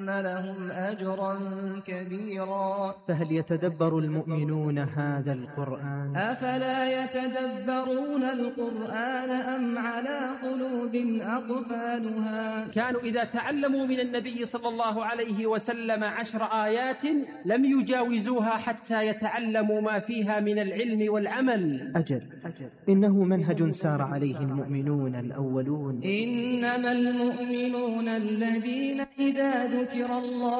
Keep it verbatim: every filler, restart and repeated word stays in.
وأن لهم أجرا كبيرا. فهل يتدبر المؤمنون هذا القرآن؟ أفلا يتدبرون القرآن أم على قلوب أقفالها؟ كانوا إذا تعلموا من النبي صلى الله عليه وسلم عشر آيات لم يجاوزوها حتى يتعلموا ما فيها من العلم والعمل. أجل, أجل إنه منهج سار عليه المؤمنون الأولون. إنما المؤمنون الذين إذا ذكر الله